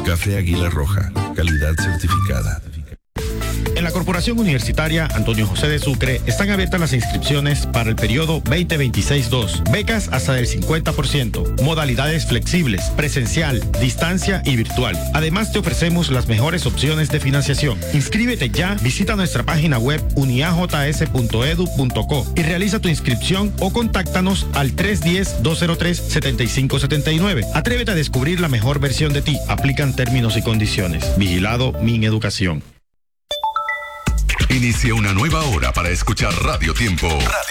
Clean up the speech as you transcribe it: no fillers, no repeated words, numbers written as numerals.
Café Águila Roja, calidad certificada. En la Corporación Universitaria Antonio José de Sucre están abiertas las inscripciones para el periodo 2026-2. Becas hasta del 50%. Modalidades flexibles, presencial, distancia y virtual. Además te ofrecemos las mejores opciones de financiación. Inscríbete ya, visita nuestra página web uniajs.edu.co y realiza tu inscripción o contáctanos al 310-203-7579. Atrévete a descubrir la mejor versión de ti. Aplican términos y condiciones. Vigilado Mineducación. Inicia una nueva hora para escuchar Radio Tiempo.